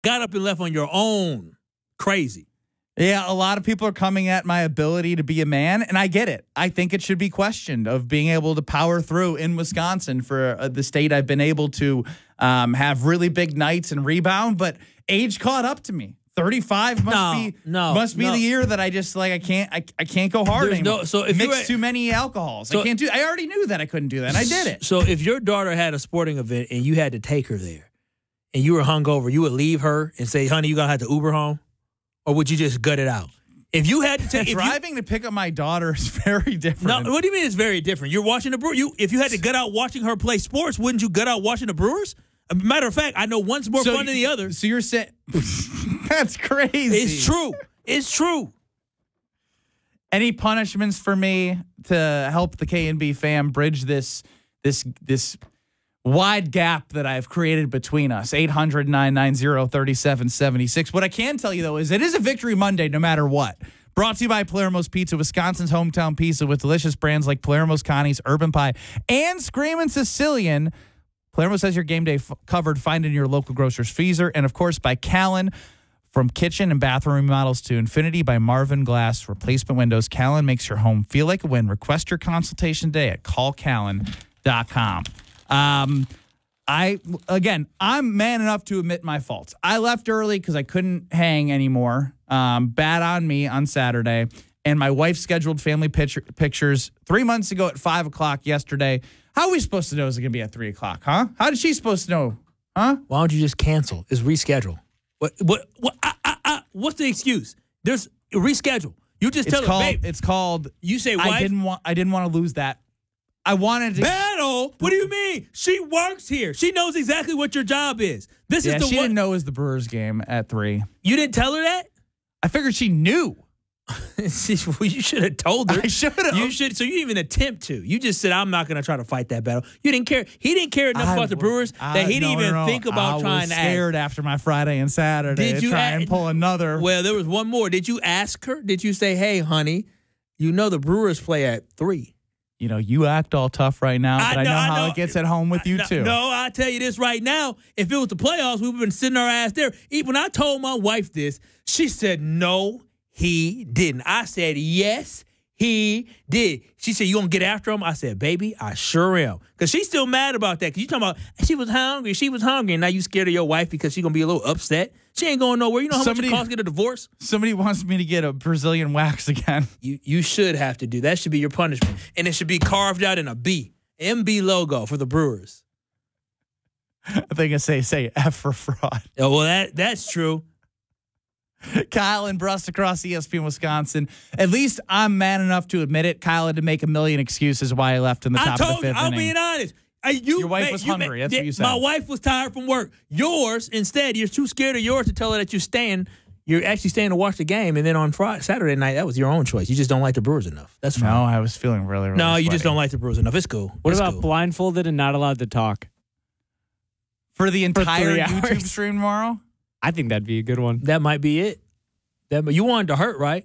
got up and left on your own. Crazy. Yeah, a lot of people are coming at my ability to be a man, and I get it. I think it should be questioned of being able to power through in Wisconsin for the state I've been able to have really big nights and rebound, but age caught up to me. 35 must be the year that I just I can't go hard anymore. So if mix too many alcohols, I can't do. I already knew that I couldn't do that, and I did it. So if your daughter had a sporting event and you had to take her there, and you were hungover, you would leave her and say, "Honey, you gonna have to Uber home," or would you just gut it out? If you had to take driving to pick up my daughter is very different. No, what do you mean it's very different? You're watching the Brewers. If you had to gut out watching her play sports, wouldn't you gut out watching the Brewers? Matter of fact, I know one's more fun than the other. So you're saying that's crazy. It's true. It's true. Any punishments for me to help the K&B fam bridge this wide gap that I've created between us? 800-990-3776. What I can tell you, though, is it is a victory Monday no matter what. Brought to you by Palermo's Pizza, Wisconsin's hometown pizza with delicious brands like Palermo's, Connie's, Urban Pie, and Screamin' Sicilian. Palermo's has your game day covered. Find in your local grocer's freezer. And, of course, by Callan. From kitchen and bathroom remodels to Infinity by Marvin Glass Replacement Windows, Callan makes your home feel like a win. Request your consultation today at callcallan.com. I'm man enough to admit my faults. I left early because I couldn't hang anymore. Bad on me on Saturday. And my wife scheduled family pictures 3 months ago at 5 o'clock yesterday. How are we supposed to know it's going to be at 3 o'clock, huh? How did she supposed to know, huh? Why don't you just cancel? It's reschedule. What's the excuse? There's reschedule. You just tell her, babe. It's called. You say wife? I didn't want to lose that. I wanted to battle. What do you mean? She works here. She knows exactly what your job is. She didn't know it was the Brewers game at 3. You didn't tell her that? I figured she knew. Well, you should have told her. I should have. You should. So you didn't even attempt to. You just said, "I'm not going to try to fight that battle." You didn't care. He didn't care enough about the Brewers that he didn't even think about trying to. I was scared after my Friday and Saturday to try and pull another. Well, there was one more. Did you ask her? Did you say, "Hey, honey, you know the Brewers play at 3"? You know, you act all tough right now, but I know how it gets at home with you, too. No, I tell you this right now. If it was the playoffs, we would have been sitting our ass there. Even when I told my wife this, she said, "No, he didn't." I said, "Yes, he did." She said, "You gonna get after him?" I said, "Baby, I sure am." Because she's still mad about that. Because you talking about she was hungry, and now you scared of your wife because she's gonna be a little upset. She ain't going nowhere. You know how much it costs to get a divorce? Somebody wants me to get a Brazilian wax again. You should have to do that. Should be your punishment, and it should be carved out in a B, MB logo for the Brewers. I think I say F for fraud. Oh well, that's true. Kyle and Brust across ESPN Wisconsin. At least I'm man enough to admit it. Kyle had to make a million excuses why he left in the top of the 5th inning. I'm being honest. Your wife was hungry. That's what you said. My wife was tired from work. Yours, instead, you're too scared of yours to tell her that you're actually staying to watch the game. And then on Saturday night, that was your own choice. You just don't like the Brewers enough. That's fine. No, I was feeling really, really No, sweaty. you just don't like the Brewers enough. It's cool. What about blindfolded and not allowed to talk? For the entire YouTube stream tomorrow? I think that'd be a good one. That might be it. You wanted to hurt, right?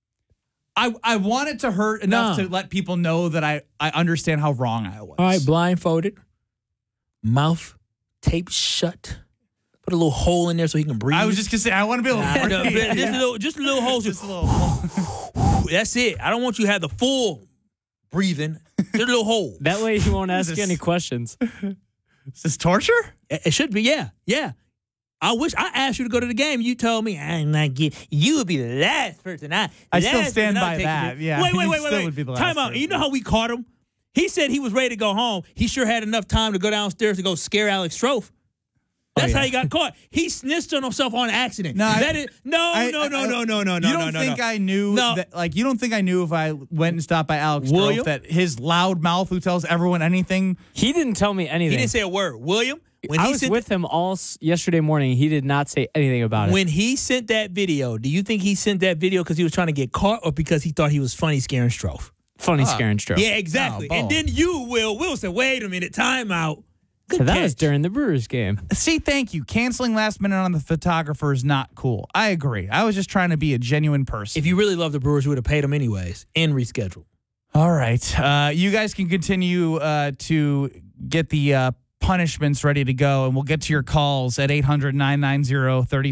I want it to hurt enough to let people know that I understand how wrong I was. All right, blindfolded, mouth taped shut. Put a little hole in there so he can breathe. I was just going to say, I want to be able to breathe. Just a little hole. Just a little hole. That's it. I don't want you to have the full breathing. Just a little hole. That way he won't ask you any questions. Is this torture? It should be, yeah. Yeah. I wish I asked you to go to the game. You told me I'm not getting. You would be the last person. I still stand by that. Yeah. Wait. Would be the last Time out. person. You know how we caught him? He said he was ready to go home. He sure had enough time to go downstairs to go scare Alex Strofe. That's how he got caught. He snitched on himself on accident. No. You don't think I knew that? Like, you don't think I knew if I went and stopped by Alex Strofe that his loud mouth who tells everyone anything? He didn't tell me anything. He didn't say a word. William. When I was with him all yesterday morning. He did not say anything about it. When he sent that video, do you think he sent that video because he was trying to get caught or because he thought he was funny scaring Strofe? Funny scaring Strofe. Yeah, exactly. And then you, Will said, wait a minute, time out. So that was during the Brewers game. See, thank you. Canceling last minute on the photographer is not cool. I agree. I was just trying to be a genuine person. If you really love the Brewers, you would have paid them anyways and rescheduled. All right. You guys can continue to get the punishments ready to go, and we'll get to your calls at 800-990-30.